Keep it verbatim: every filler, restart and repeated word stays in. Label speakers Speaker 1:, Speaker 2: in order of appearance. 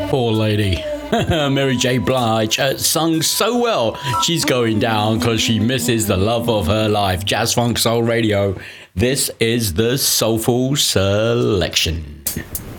Speaker 1: Poor lady. Mary J. Blige uh, sung so well. She's going down because she misses the love of her life. Jazz Funk Soul Radio. This is the Soulful Selection.